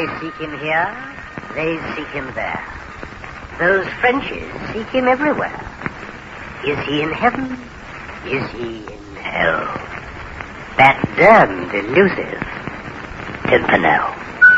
They seek him here, they seek him there. Those Frenchies seek him everywhere. Is he in heaven? Is he in hell? That damned elusive Pimpernel.